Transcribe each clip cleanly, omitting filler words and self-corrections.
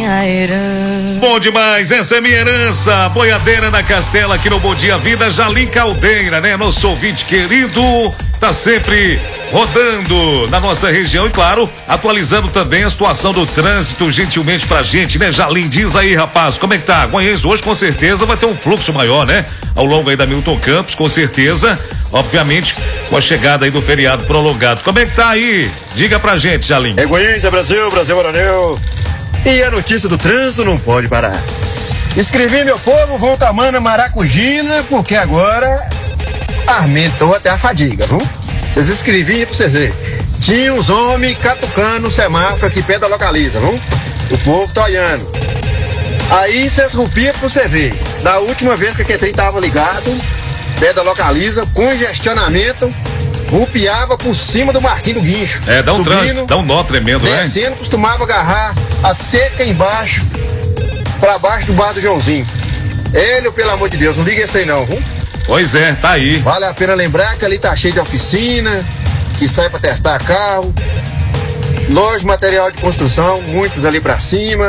minha herança. Bom demais, essa é minha herança. Boiadeira na Castela, aqui no Bom Dia Vida. Jalim Caldeira, né? Nosso ouvinte querido, tá sempre rodando na nossa região e, claro, atualizando também a situação do trânsito gentilmente pra gente, né, Jalim? Diz aí, rapaz, como é que tá? Guanhães hoje com certeza vai ter um fluxo maior, né? Ao longo aí da Milton Campos, com certeza, obviamente, com a chegada aí do feriado prolongado. Como é que tá aí? Diga pra gente, Jalim. É Guanhães, é Brasil, Brasil Maranhão. E a notícia do trânsito não pode parar. Escrevi, meu povo, voltamana maracujina, porque agora aumentou até a fadiga, viu? Vocês escreviam pra vocês verem. Tinha uns homens catucando o semáforo aqui perto da Localiza, viu? O povo tá olhando. Aí vocês rupiam pra você ver. Da última vez que aquele trem tava ligado, perto da Localiza, congestionamento, rupiava por cima do Marquinhos do Guincho. É, dá um subindo, trânsito, dá um nó tremendo, né? Descendo, costumava agarrar até cá embaixo, pra baixo do bar do Joãozinho. Ele, pelo amor de Deus, não liga esse trem não, viu? Pois é, tá aí. Vale a pena lembrar que ali tá cheio de oficina, que sai pra testar carro, loja de material de construção, muitos ali pra cima.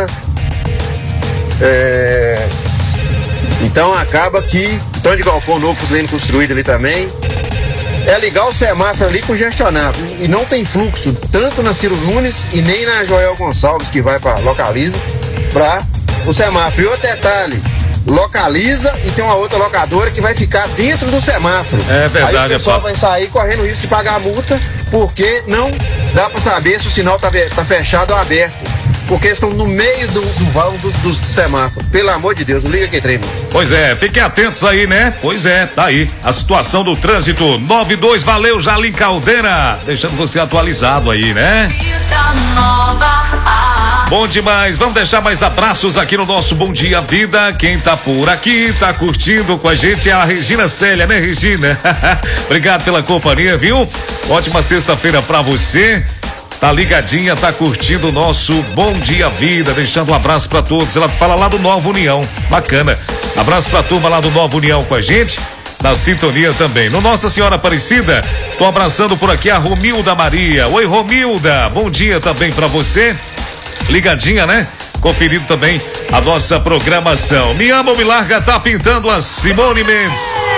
Então acaba que estão de galpão novo sendo construído ali também. É ligar o semáforo ali congestionado. E não tem fluxo, tanto na Ciro Nunes e nem na Joel Gonçalves, que vai pra Localiza, pra o semáforo. E outro detalhe, Localiza e tem uma outra locadora que vai ficar dentro do semáforo. É verdade. Aí o pessoal vai sair correndo risco de pagar a multa, porque não dá pra saber se o sinal tá fechado ou aberto. Porque estão no meio do vão do semáforo. Pelo amor de Deus, não liga que trem. Pois é, fiquem atentos aí, né? Pois é, tá aí a situação do trânsito. 92, valeu, Jalim Caldeira. Deixando você atualizado aí, né? Bom demais, vamos deixar mais abraços aqui no nosso Bom Dia Vida. Quem tá por aqui, tá curtindo com a gente é a Regina Célia, né, Regina? Obrigado pela companhia, viu? Ótima sexta-feira pra você. Tá ligadinha, tá curtindo o nosso Bom Dia Vida, deixando um abraço pra todos. Ela fala lá do Nova União, bacana. Abraço pra turma lá do Nova União com a gente, na sintonia também. No Nossa Senhora Aparecida, tô abraçando por aqui a Romilda Maria. Oi, Romilda, bom dia também pra você. Ligadinha, né? Conferindo também a nossa programação. Me Ama ou Me Larga tá pintando a Simone Mendes.